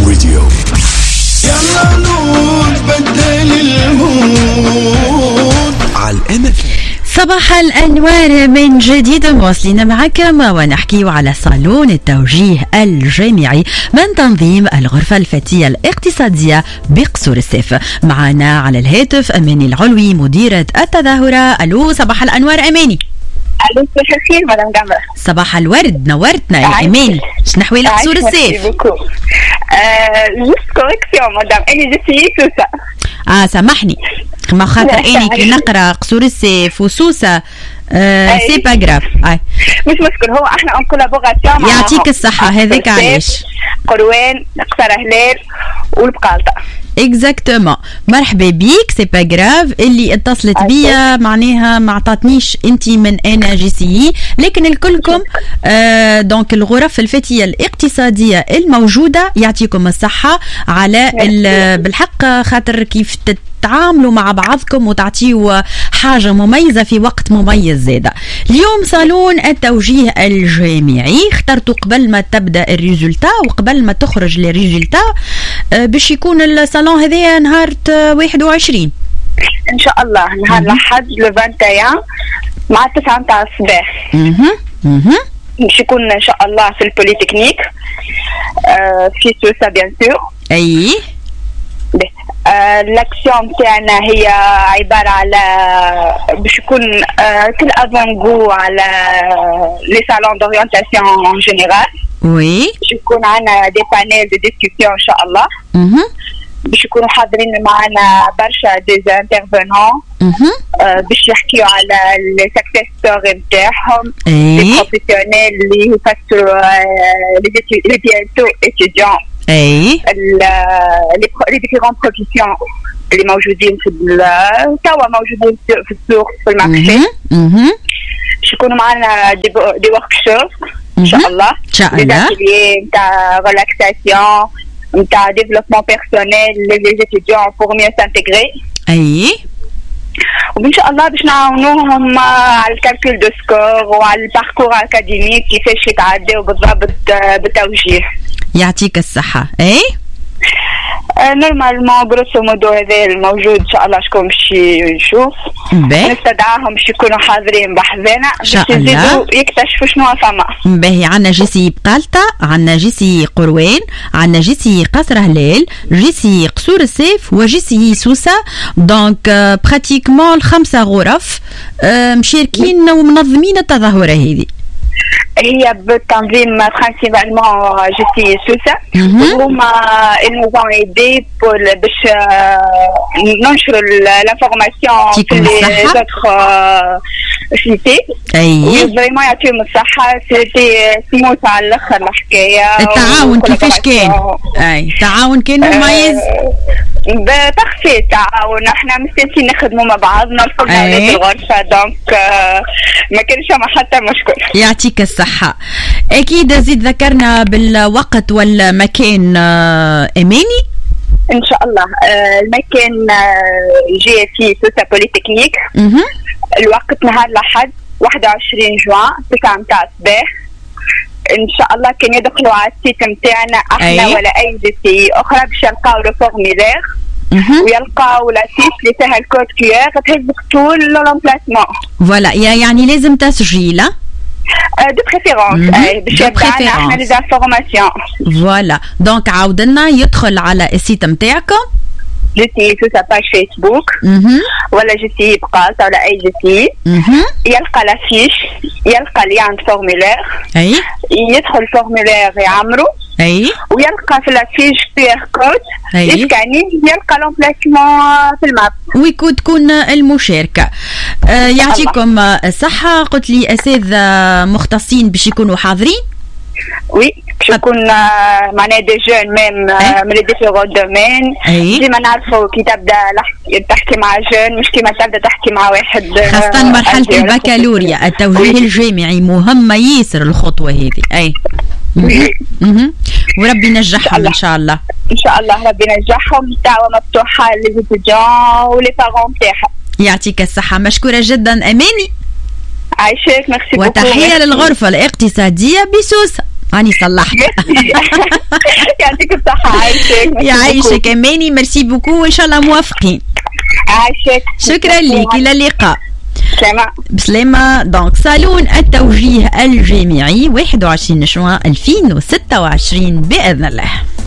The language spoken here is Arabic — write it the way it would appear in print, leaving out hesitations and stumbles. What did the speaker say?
راديو. يلا نور بدل المود على الMFM. صباح الأنوار من جديد، مواصلين معكم ونحكي على صالون التوجيه الجامعي من تنظيم الغرفة الفتية الاقتصادية بقصور السيف. معنا على الهاتف أماني العلوي مديرة التظاهرة. ألو، صباح الأنوار أماني. ألو، صباح الخير مدام جمرة. صباح الورد، نورتنا يا أماني. شنحوي لقصور السيف؟ جست كوريكسيون مدام، أنا جسيي سوسة. سامحني، ما خاطر اني كي نقرا قصور السيف وسوسه سي با غراف. مش مشكل، هو احنا اون كولابوراسيون. يعطيك الصحه. هذاك علاش قروان قصر هلال والبقالطه. اكزاكتومون. مرحبا بيك، سي با غراف. اللي اتصلت بيا معناها ما عطاتنيش انت من انا جي، لكن الكلكم دونك الغرف الفتيه الاقتصاديه الموجوده. يعطيكم الصحه على بالحق، خاطر كيف تعاملوا مع بعضكم وتعطيوا حاجة مميزة في وقت مميز زادة. اليوم صالون التوجيه الجامعي اخترتوا قبل ما تبدأ الريزولتا وقبل ما تخرج الريزولتا باش يكون الصالون هذا نهار 21 ان شاء الله، نهار الأحد لو 21 مع 9 متاع الصباح. باش يكون ان شاء الله في البوليتكنيك في سوسة بيان سور. اي الاكسيون تاعنا هي عباره على باش يكون كل افونغو على لي سالون دورينتاسيون ان جينيرال. وي، باش يكون عندنا دي بانيل دو ديسكسيون ان شاء الله. باش يكونوا حاضرين معنا برشا دي انترفينون باش يحكيوا على لي سكسيس ستوري نتاعهم، لي بروفيسيونيل اللي يفسروا لي بيانتو اتيديون. اي لي ديفيرون بروفيسيون اللي موجودين في توا موجودين في السوق في المارشي. باش يكونوا معنا دي ورك شوب ان شاء الله، ان شاء الله، دي نتاع ريلاكساسيون، نتاع ديفلوبمون بيرسونيل لي ستوديون بور ميو سانتيغري. اي وان شاء الله باش نعاونوهم على الكالكول دو سكور وعلى الباركور اكاديميك كيفاش يتعداو بالضبط بالتوجيه. يعطيك الصحة. اي نورمالمون بروسو مودو هذا الموجود ان شاء الله شكون باش يشوف. نستدعاهم باش يكونوا حاضرين بحذانا باش يزيدوا يكتشفوا شنو فما. باهي، عندنا جيسي بقالطة، عندنا جيسي قروان، عندنا جيسي قصر هلال، جيسي قصور السيف، وجيسي سوسة. دونك براتيكمون الخمسة غرف مشاركين ومنظمين التظاهرة هذه. هي بالتنظيم برينسيبالمون جيسي سوسة، وهما ils nous ont aidé باش ننشروا الانفورماسيون في لي زوتر سيتي. اي فريمون يعطيهم الصحة. سيتي سموث على الاخر الحكاية. التعاون كيفاش كان؟ اي التعاون كان مميز. بارفي التعاون، احنا مستنسين نخدموا مع بعضنا الكلنا في الغرفة، دونك ما كانش حتى مشكل. يعطيك الصحة. اكيد زيد ذكرنا بالوقت والمكان اماني. ان شاء الله المكان جي في سوسة بوليتكنيك. الوقت نهار الأحد 21 جوان 9 متاع الصباح. ان شاء الله كان يدخلوا على السيت نتاعنا احنا ولا اي جي اخرى باش يلقاو لو فورميلير ويلقاو لافيش اللي فيها الكود كيو ار تهزك طول لومبلاسمون. فوالا، يعني لازم تسجيل دو بريفيرونس باش يبدانا احنا لي انفورماسيون. فوالا، دونك عاودنا يدخل على السيت نتاعكم، جيسي سوسة باج فيسبوك ولا جيسي بقالطة ولا اي جيسي. يلقى لافيش، يلقى ليان فورميلير، يدخل الفورميلير يعمرو، ويلقى في لافيش QR كود يسكاني، يلقى لومبلاسمون في الماب ويكون تكون المشاركة. يعطيكم الصحة. قلت لي أساتذة مختصين باش يكونوا حاضرين. وي باش يكون معناها دي جون ميم من لي ديفيرون دومين. ديما نعرفوا كي تبدا تحكي مع جون مش كيما تبدا تحكي مع واحد، خاصة مرحلة البكالوريا. التوجيه الجامعي مهمة ياسر الخطوة هذه. اي وربي ينجحهم ان شاء الله. ان شاء الله ربي ينجحهم. دعوة مفتوحة للإتيديون ولي بارون تاعها. يعطيك الصحة. مشكورة جدا أماني. عايشك. ميرسي بوكو. وتحية للغرفة الاقتصادية بسوسة. هاني صلحت. يعطيك الصحة. عايشك. يعيشك اماني. ميرسي بوكو وان شاء الله موافقين. عايشك. شكرا لك، الى اللقاء. سلامة. بسلامة. دونك صالون التوجيه الجامعي 21 جوان 2026 بإذن الله.